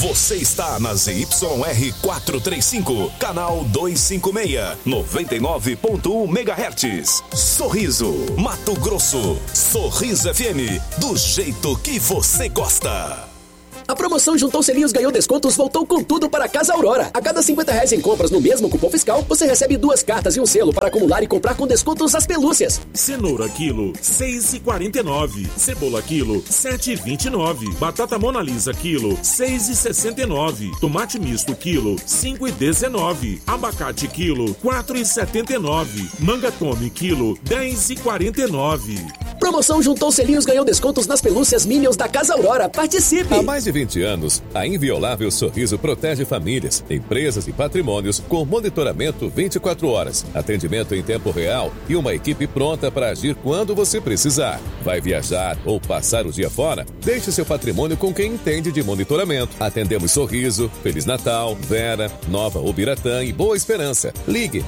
Você está na ZYR 435, canal 256, 99.1 MHz. Sorriso, Mato Grosso. Sorriso FM, do jeito que você gosta. A promoção Juntou Selinhos Ganhou Descontos voltou com tudo para Casa Aurora. A cada R$50 em compras no mesmo cupom fiscal, você recebe 2 cartas e um selo para acumular e comprar com descontos as pelúcias. Cenoura quilo, 6,49. Cebola quilo, 7,29. Batata Mona Lisa quilo, 6,69. Tomate misto quilo, 5,19. Abacate quilo, 4,79. Manga Tome quilo, 10,49. Promoção Juntou Selinhos Ganhou Descontos nas pelúcias Minions da Casa Aurora. Participe! Há mais de 20 anos, a Inviolável Sorriso protege famílias, empresas e patrimônios com monitoramento 24 horas, atendimento em tempo real e uma equipe pronta para agir quando você precisar. Vai viajar ou passar o dia fora? Deixe seu patrimônio com quem entende de monitoramento. Atendemos Sorriso, Feliz Natal, Vera, Nova Ubiratã e Boa Esperança. Ligue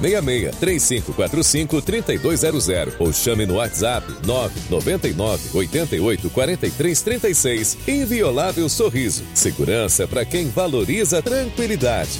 66-3545-3200 ou chame no WhatsApp 999-88-4336. Inviolável Sorriso. Segurança para quem valoriza a tranquilidade.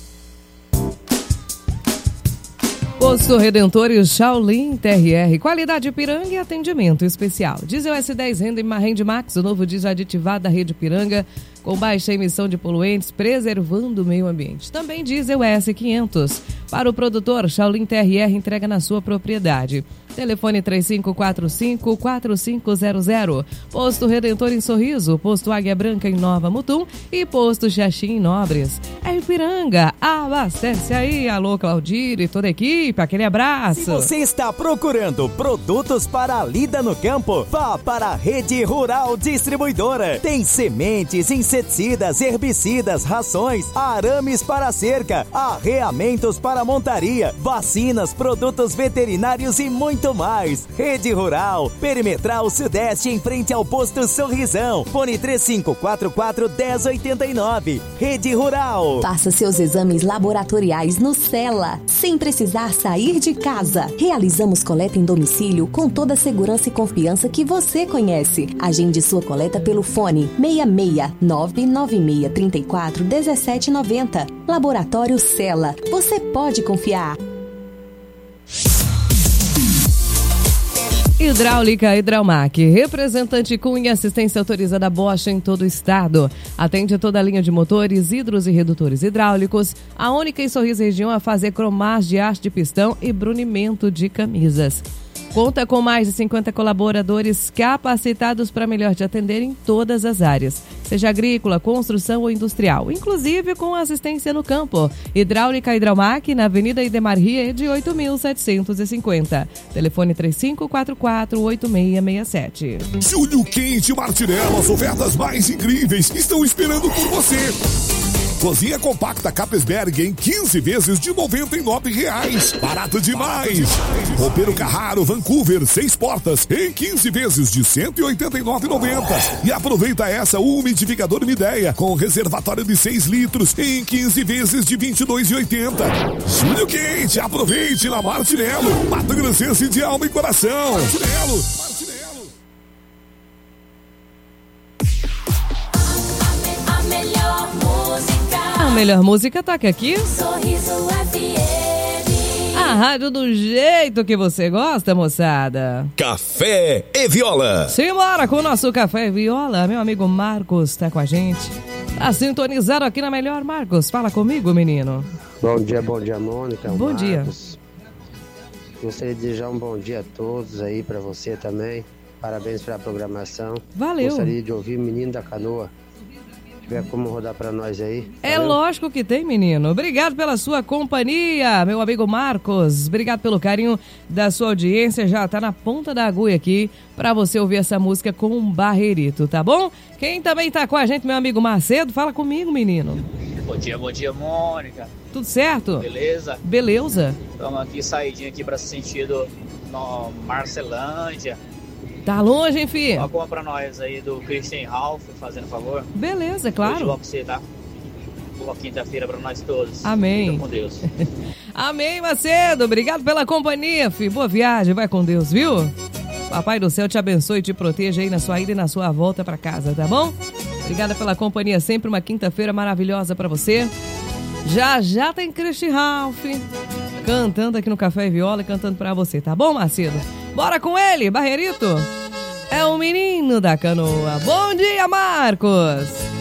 Posto Redentor e Shaolin TRR. Qualidade Ipiranga e atendimento especial. Diesel S10 Rende Max, o novo diesel aditivado da rede Ipiranga, com baixa emissão de poluentes, preservando o meio ambiente. Também diesel S500. Para o produtor, Shaolin TRR entrega na sua propriedade. Telefone 3545-4500. Posto Redentor em Sorriso, Posto Águia Branca em Nova Mutum e Posto Xaxim em Nobres. É Ipiranga, abastece aí. Alô, Claudir e toda a equipe, aquele abraço. Se você está procurando produtos para a lida no campo, vá para a Rede Rural Distribuidora. Tem sementes, inseticidas, herbicidas, rações, arames para cerca, arreamentos para montaria, vacinas, produtos veterinários e muito mais. Rede Rural, Perimetral Sudeste, em frente ao posto Sorrisão. Fone 3544-1089. Rede Rural. Faça seus exames laboratoriais no Cela, sem precisar sair de casa. Realizamos coleta em domicílio com toda a segurança e confiança que você conhece. Agende sua coleta pelo fone 66996341790. Laboratório Cela. Você pode confiar. Hidráulica Hidraumac, representante Cunha, assistência autorizada Bosch em todo o estado. Atende toda a linha de motores, hidros e redutores hidráulicos. A única em Sorriso Região a fazer cromagem de haste de pistão e brunimento de camisas. Conta com mais de 50 colaboradores capacitados para melhor te atender em todas as áreas, seja agrícola, construção ou industrial, inclusive com assistência no campo. Hidráulica Hidraumac, na Avenida Idemar Riede, 8.750. Telefone 3544-8667. Julho Quente Martinello, as ofertas mais incríveis estão esperando por você. Cozinha compacta Capesberg em 15 vezes de R$ 99,00. Barato demais! Roupeiro Carraro Vancouver 6 portas em 15 vezes de R$ 189,90. E aproveita essa umidificador Midea com reservatório de 6 litros em 15 vezes de R$ 22,80. Julho Quente, aproveite na Martinello. Mato Grossense de alma e coração. Martinello. A melhor música toca aqui. Sorriso FM. A rádio do jeito que você gosta, moçada. Café e Viola. Simbora com o nosso Café e Viola. Meu amigo Marcos tá com a gente. Tá sintonizado aqui na melhor. Marcos, fala comigo, menino. Bom dia, Mônica. Bom dia. Gostaria de desejar um bom dia a todos aí, pra você também. Parabéns pela programação. Valeu. Gostaria de ouvir o Menino da Canoa. Se tiver como rodar pra nós aí. É Valeu. lógico que tem, menino. Obrigado pela sua companhia, meu amigo Marcos. Obrigado pelo carinho da sua audiência. Já tá na ponta da agulha aqui pra você ouvir essa música com um barreirito, tá bom? Quem também tá com a gente, meu amigo Macedo, fala comigo, menino. Bom dia, Mônica. Tudo certo? Beleza? Beleza. Estamos aqui, saidinha aqui pra sentido no Marcelândia. Tá longe, hein, filho? Uma compra pra nós aí do Christian Ralph, fazendo favor. Beleza, claro. Hoje pra você, tá? Boa quinta-feira pra nós todos. Amém. Fica com Deus. Amém, Macedo. Obrigado pela companhia, filho. Boa viagem, vai com Deus, viu? Papai do céu te abençoe e te proteja aí na sua ida e na sua volta pra casa, tá bom? Obrigada pela companhia, sempre uma quinta-feira maravilhosa pra você. Já tem Christian Ralph cantando aqui no Café e Viola, cantando pra você, tá bom, Macedo? Bora com ele, Barreirito. É o menino da canoa. Bom dia, Marcos.